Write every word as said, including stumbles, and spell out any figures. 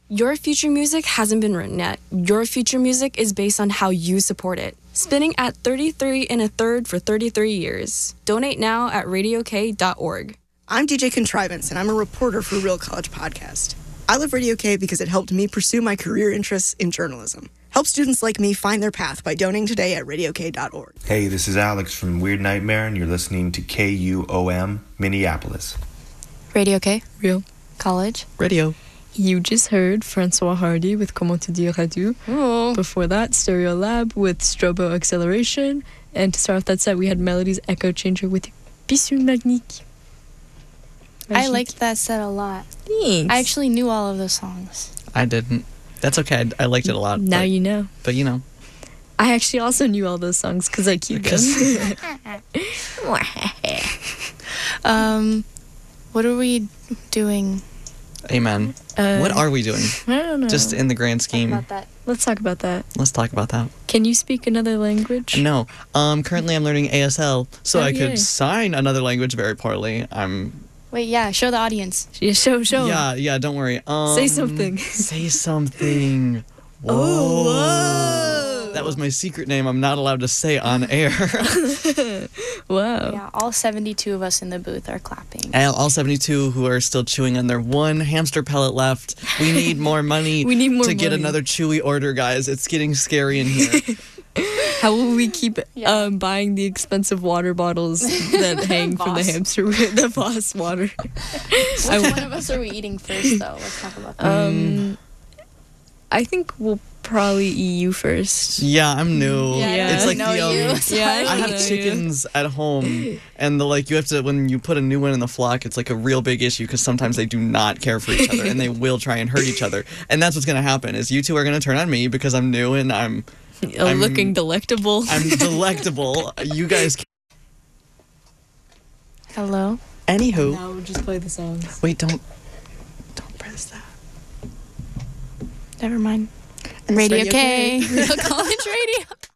Your future music hasn't been written yet. Your future music is based on how you support it. Spinning at thirty-three and a third for thirty-three years. Donate now at radio k dot org. I'm D J Contrivance, and I'm a reporter for Real College Podcast. I love Radio K because it helped me pursue my career interests in journalism. Help students like me find their path by donating today at radio k dot org. Hey, this is Alex from Weird Nightmare, and you're listening to K U O M, Minneapolis. Radio K. Real College. Radio. You just heard Francois Hardy with Comment te dire adieu. Oh. Before that, Stereo Lab with Strobo Acceleration. And to start off that set, we had Melody's Echo Changer with Bisou Magnique. I liked that set a lot. Thanks. I actually knew all of those songs. I didn't. That's okay. I, I liked it a lot. Now but, you know. But you know. I actually also knew all those songs because I keep them. um, what are we doing? Amen. Uh, what are we doing? I don't know. Just in the grand scheme. Talk about that. Let's talk about that. Let's talk about that. Can you speak another language? No. Um. Currently, I'm learning A S L, so Oh, I yay. could sign another language very poorly. I'm. Wait, yeah, show the audience. Yeah, show, show. Yeah, yeah. Don't worry. Um, Say something. Say something. Whoa. Oh, whoa. That was my secret name. I'm not allowed to say on air. Wow. Yeah, all seventy-two of us in the booth are clapping. And all seventy-two who are still chewing on their one hamster pellet left. We need more money. We need more to get money. another Chewy order, guys. It's getting scary in here. How will we keep Yeah. um, buying the expensive water bottles that hang from the Voss. hamster, the Voss water? Which one of us are we eating first, though? Let's talk about that. Um, I think we'll probably eat you first. Yeah, I'm new. Yeah, I Yeah. It's like know the um, you. Yeah, I know have you. chickens at home, and the like. You have to when you put a new one in the flock. It's like a real big issue because sometimes they do not care for each other, and they will try and hurt each other. And that's what's going to happen. Is you two are going to turn on me because I'm new and I'm Uh, I'm- looking delectable. I'm delectable. You guys. Can... Hello? Anywho, Now we'll just play the songs. wait, don't don't press that. Never mind. And it's Radio Radio K. K. Real College Radio.